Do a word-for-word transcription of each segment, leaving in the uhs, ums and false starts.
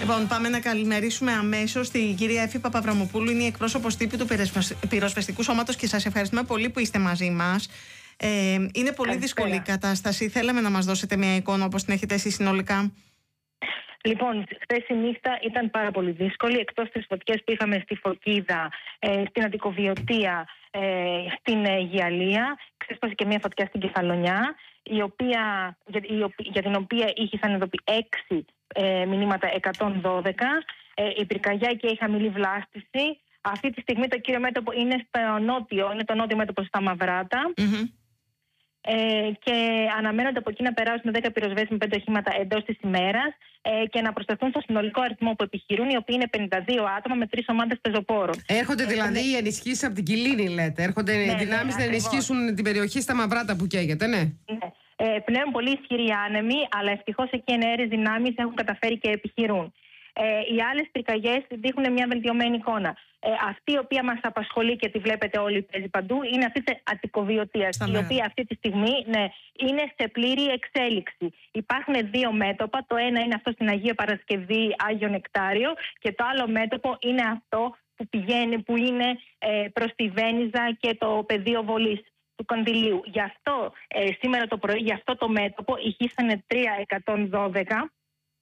Λοιπόν, πάμε να καλημερίσουμε αμέσως την κυρία Εφη Παπαβραμοπούλου. Είναι η εκπρόσωπος τύπου του Πυροσβεστικού Σώματος και σας ευχαριστούμε πολύ που είστε μαζί μας. Ε, είναι πολύ Καλησπέρα. δύσκολη η κατάσταση. Θέλαμε να μας δώσετε μια εικόνα όπως την έχετε εσείς συνολικά. Λοιπόν, χθες η νύχτα ήταν πάρα πολύ δύσκολη. Εκτός τις φωτιές που είχαμε στη Φωκίδα, ε, στην Αττικοβιωτία, ε, στην ε, Γιαλία, ξέσπασε και μια φωτιά στην Κεφαλονιά, η οποία, για, η, για την οποία είχε sanεδοποιεί έξι ε, μηνύματα εκατόν δώδεκα. Ε, η πυρκαγιά και η χαμηλή βλάστηση. Αυτή τη στιγμή το κύριο μέτωπο είναι στο νότιο, είναι το νότιο μέτωπο στα Μαυράτα. Mm-hmm. Ε, και αναμένονται από εκεί να περάσουν δέκα πυροσβέστες με πέντε οχήματα εντός της ημέρας ε, και να προσταθούν στο συνολικό αριθμό που επιχειρούν, οι οποίοι είναι πενήντα δύο άτομα με τρεις ομάδες πεζοπόρων. Έρχονται δηλαδή ε, οι ενισχύσεις από την Κιλίνη, λέτε. Έρχονται ναι, δυνάμεις ναι, να ενισχύσουν την περιοχή στα Μαυράτα που καίγεται, ναι. ναι. Ε, πλέον πολύ ισχυροί άνεμοι, αλλά ευτυχώς εκεί εναέρειες δυνάμεις έχουν καταφέρει και επιχειρούν. Ε, οι άλλες πυρκαγιές δείχνουν μια βελτιωμένη εικόνα. Ε, αυτή η οποία μας απασχολεί και τη βλέπετε όλοι παίζει παντού είναι αυτή της Αττικοβιωτίας, η οποία αυτή τη στιγμή ναι, είναι σε πλήρη εξέλιξη. Υπάρχουν δύο μέτωπα. Το ένα είναι αυτό στην Αγία Παρασκευή, Άγιο Νεκτάριο, και το άλλο μέτωπο είναι αυτό που πηγαίνει, που είναι ε, προς τη Βένιζα και το πεδίο βολής του Κονδυλίου. Γι' αυτό ε, σήμερα το πρωί, γι' αυτό το μέτωπο ηχήσανε τρία εκατόν δώδεκα.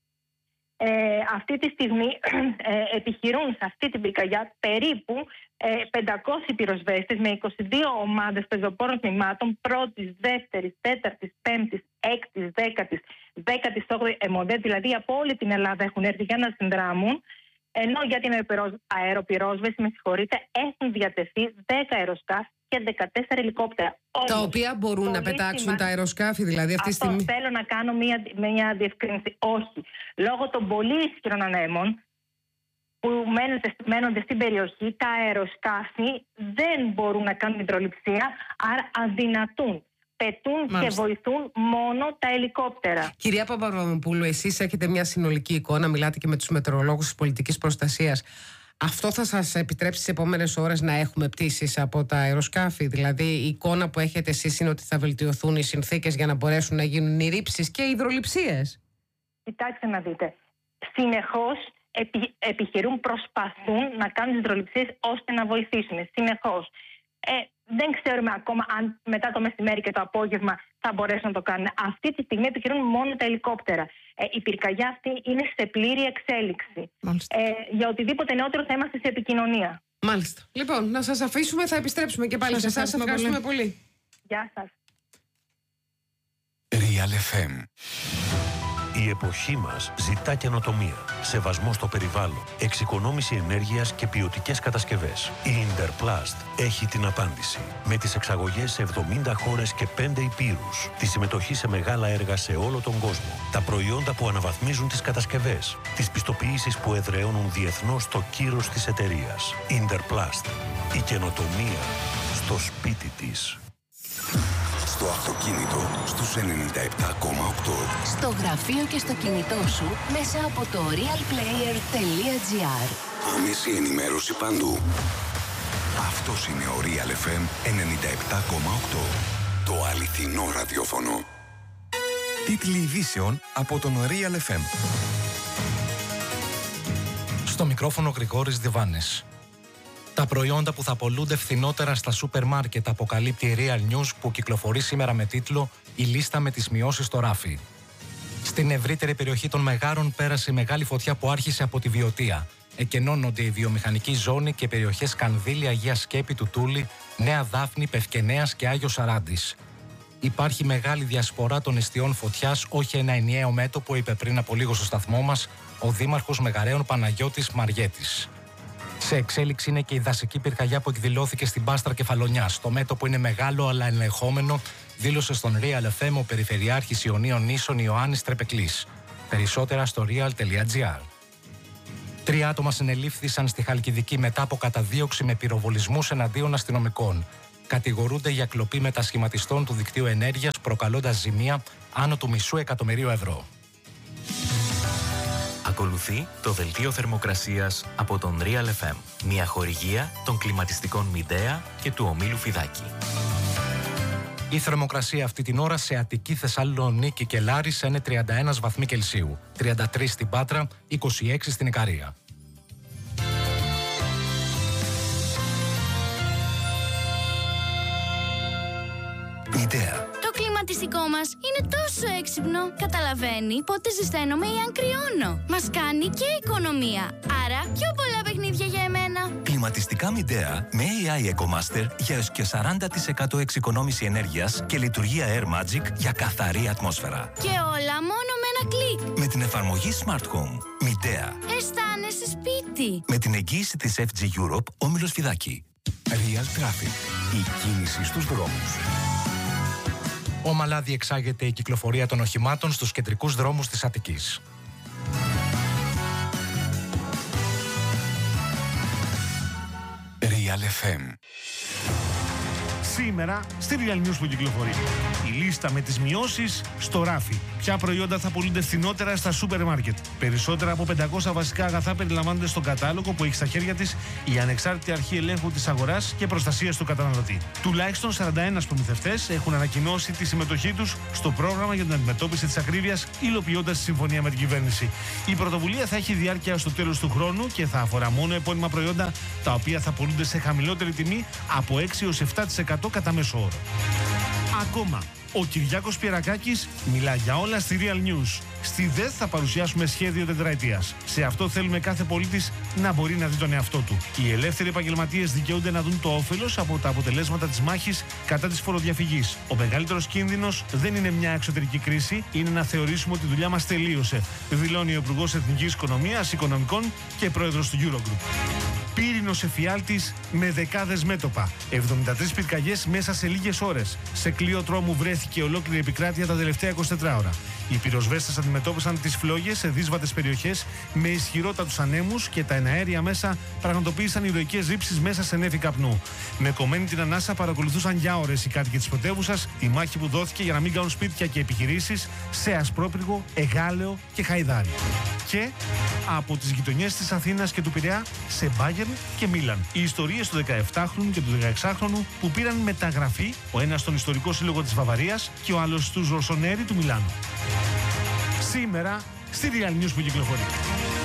Ε, αυτή τη στιγμή ε, επιχειρούν σε αυτή την πυρκαγιά περίπου ε, πεντακόσιοι πυροσβέστες με είκοσι δύο ομάδες πεζοπόρων τμήματων πρώτης, δεύτερης, τέταρτης, πέμπτης, έκτης, δέκατης, δέκατης όγδοης αιμοδέ, δηλαδή από όλη την Ελλάδα έχουν έρθει για να συνδράμουν, ενώ για την αεροπυρόσβεση, με συγχωρείτε, έχουν διατεθεί δέκα αεροσκάφη και δεκατέσσερα ελικόπτερα. Τα Όμως, οποία μπορούν να πετάξουν σημαντικό. Τα αεροσκάφη, δηλαδή αυτή τη στιγμή. Αυτό θέλω να κάνω μια, μια διευκρίνηση. Όχι. Λόγω των πολύ ισχυρών ανέμων που μένονται, μένονται στην περιοχή, τα αεροσκάφη δεν μπορούν να κάνουν υδρολειψία, άρα αδυνατούν. Πετούν Μάλιστα. και βοηθούν μόνο τα ελικόπτερα. Κυρία Παπαβραμοπούλου, εσείς έχετε μια συνολική εικόνα, μιλάτε και με τους μετεωρολόγους της πολιτικής προστασίας. Αυτό θα σας επιτρέψει τις επόμενες ώρες να έχουμε πτήσεις από τα αεροσκάφη? Δηλαδή η εικόνα που έχετε εσείς είναι ότι θα βελτιωθούν οι συνθήκες για να μπορέσουν να γίνουν οι ρήψεις και οι υδρολειψίες? Κοιτάξτε να δείτε. Συνεχώς επι, επιχειρούν, προσπαθούν να κάνουν τις υδρολειψίες ώστε να βοηθήσουν. Συνεχώς. Ε, δεν ξέρουμε ακόμα αν μετά το μεσημέρι και το απόγευμα θα μπορέσουν να το κάνουν. Αυτή τη στιγμή επιχειρούν μόνο τα ελικόπτερα. Ε, η πυρκαγιά αυτή είναι σε πλήρη εξέλιξη. Ε, για οτιδήποτε νεότερο θα είμαστε σε επικοινωνία. Μάλιστα. Λοιπόν, να σας αφήσουμε, θα επιστρέψουμε και πάλι σε εσάς. Σας ευχαριστούμε πολύ. πολύ. Γεια σας. Real εφ εμ. Η εποχή μας ζητά καινοτομία, σεβασμό στο περιβάλλον, εξοικονόμηση ενέργειας και ποιοτικές κατασκευές. Η Interplast έχει την απάντηση. Με τις εξαγωγές σε εβδομήντα χώρες και πέντε υπήρους, τη συμμετοχή σε μεγάλα έργα σε όλο τον κόσμο, τα προϊόντα που αναβαθμίζουν τις κατασκευές, τις πιστοποιήσεις που εδραιώνουν διεθνώς το κύρος της εταιρείας. Interplast. Η καινοτομία στο σπίτι της. Στο αυτοκίνητο στους ενενήντα επτά κόμμα οκτώ. Στο γραφείο και στο κινητό σου μέσα από το real player τελεία gr. Άμεση ενημέρωση παντού. Αυτός είναι ο Real εφ εμ ενενήντα επτά κόμμα οκτώ. Το αληθινό ραδιόφωνο. Τίτλοι ειδήσεων από τον Real εφ εμ. Στο μικρόφωνο Γρηγόρης Διβάνης. Τα προϊόντα που θα πωλούνται φθηνότερα στα σούπερ μάρκετ, αποκαλύπτει η Real News, που κυκλοφορεί σήμερα με τίτλο «Η λίστα με τις μειώσεις στο ράφι». Στην ευρύτερη περιοχή των Μεγάρων πέρασε μεγάλη φωτιά που άρχισε από τη Βιωτία. Εκενώνονται η βιομηχανική ζώνη και περιοχές Κανδύλη, Αγία Σκέπη, Τουτούλη, Νέα Δάφνη, Πευκενέας και Άγιος Σαράντης. Υπάρχει μεγάλη διασπορά των εστιών φωτιάς, όχι ένα ενιαίο μέτωπο, είπε πριν από λίγο στο σταθμό μας ο Δήμαρχος Μεγαρέων Παναγιώτης Μαριέτης. Σε εξέλιξη είναι και η δασική πυρκαγιά που εκδηλώθηκε στην Πάστρα Κεφαλονιάς. Το μέτωπο είναι μεγάλο αλλά ελεγχόμενο, δήλωσε στον Real εφ εμ ο Περιφερειάρχης Ιωνίων Νήσων Ιωάννης Τρεπεκλής. Περισσότερα στο real τελεία gr. Τρία άτομα συνελήφθησαν στη Χαλκιδική μετά από καταδίωξη με πυροβολισμούς εναντίον αστυνομικών. Κατηγορούνται για κλοπή μετασχηματιστών του δικτύου ενέργειας, προκαλώντας ζημία άνω του μισού εκατομμυρίου ευρώ. Ακολουθεί το δελτίο θερμοκρασίας από τον Real εφ εμ, μια χορηγία των κλιματιστικών Midea και του ομίλου Φιδάκη. Η θερμοκρασία αυτή την ώρα σε Αττική, Θεσσαλονίκη και Λάρισα είναι τριάντα ένα βαθμοί Κελσίου, τριάντα τρία στην Πάτρα, είκοσι έξι στην Ικαρία. Μητέα. Το κλιματιστικό μας είναι τόσο έξυπνο. Καταλαβαίνει πότε ζεσταίνομαι ή αν κρυώνω. Μας κάνει και οικονομία. Άρα πιο πολλά παιχνίδια για εμένα. Κλιματιστικά Μητέα με έι άι EcoMaster για έως και σαράντα τοις εκατό εξοικονόμηση ενέργειας και λειτουργία Air Magic για καθαρή ατμόσφαιρα. Και όλα μόνο με ένα κλικ. Με την εφαρμογή Smart Home. Μητέα. Αισθάνεσαι σπίτι. Με την εγγύηση της εφ τζι Europe, Όμιλος Φιδάκη. Real Traffic. Η κίνηση στους δρόμους. Ομαλά διεξάγεται η κυκλοφορία των οχημάτων στους κεντρικούς δρόμους της Αττικής. Real εφ εμ. Σήμερα στη Real News που κυκλοφορεί. Η λίστα με τις μειώσεις στο ράφι. Ποια προϊόντα θα πωλούνται φθηνότερα στα σούπερ μάρκετ. Περισσότερα από πεντακόσια βασικά αγαθά περιλαμβάνονται στον κατάλογο που έχει στα χέρια της η Ανεξάρτητη Αρχή Ελέγχου της Αγοράς και Προστασίας του Καταναλωτή. Τουλάχιστον σαράντα ένα προμηθευτές έχουν ανακοινώσει τη συμμετοχή τους στο πρόγραμμα για την αντιμετώπιση της ακρίβειας, υλοποιώντας τη συμφωνία με την κυβέρνηση. Η πρωτοβουλία θα έχει διάρκεια στο τέλος του χρόνου και θα αφορά μόνο επώνυμα προϊόντα τα οποία θα πωλούνται σε χαμηλότερη τιμή από έξι έως επτά τοις εκατό κατά μέσο όρο. Ακόμα, ο Κυριάκος Πιερακάκης μιλά για όλα στη Real News. Στη ΔΕΘ θα παρουσιάσουμε σχέδιο τετραετίας. Σε αυτό θέλουμε κάθε πολίτης να μπορεί να δει τον εαυτό του. Οι ελεύθεροι επαγγελματίες δικαιούνται να δουν το όφελος από τα αποτελέσματα της μάχης κατά της φοροδιαφυγής. Ο μεγαλύτερος κίνδυνος δεν είναι μια εξωτερική κρίση, είναι να θεωρήσουμε ότι η δουλειά μας τελείωσε, δηλώνει ο Υπουργός Εθνικής Οικονομίας, Οικονομικών και Πρόεδρος του Eurogroup. Πύρινος εφιάλτης με δεκάδες μέτωπα. εβδομήντα τρεις πυρκαγιές μέσα σε λίγες ώρες. Σε κλείο τρόμου βρέθηκε ολόκληρη επικράτεια τα τελευταία είκοσι τέσσερις ώρα. Οι πυροσβέστες αντιμετώπισαν τις φλόγες σε δύσβατες περιοχές με ισχυρότατους ανέμους και τα εναέρια μέσα πραγματοποίησαν ηρωικές ρήψεις μέσα σε νέφη καπνού. Με κομμένη την ανάσα παρακολουθούσαν για ώρες οι κάτοικοι της πρωτεύουσας τη μάχη που δόθηκε για να μην κάνουν σπίτια και επιχειρήσεις σε Ασπρόπυργο, Εγάλεο και Χαϊδάρι. Και από τις γειτονιές της Αθήνας και του Πειραιά σε Μπάγερν και Μίλαν. Οι ιστορίες του δεκαεπτάχρονου και του δεκαεξάχρονου που πήραν μεταγραφή, ο ένας στον ιστορικό σύλλογο της Βαβαρίας και ο άλλος στους Ροσονέρι του Μιλάνου. Σήμερα στη Real News που κυκλοφορεί.